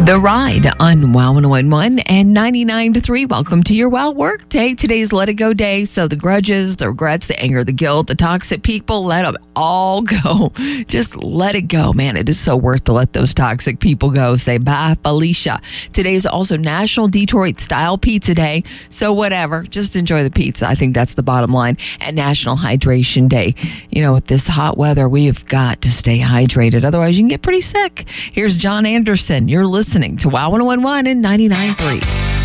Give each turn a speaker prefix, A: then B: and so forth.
A: The Ride on Wow 101.1 and 99.3. Welcome to your Wow Work Day. Today's Let It Go Day. So the grudges, the regrets, the anger, the guilt, the toxic people, let them all go. Just let it go. Man, it is so worth to let those toxic people go. Say bye, Felicia. Today is also National Detroit Style Pizza Day. So whatever, just enjoy the pizza. I think that's the bottom line. And National Hydration Day. You know, with this hot weather, we have got to stay hydrated. Otherwise, you can get pretty sick. Here's John Anderson. You're listening to Wow 101.1 and 99.3.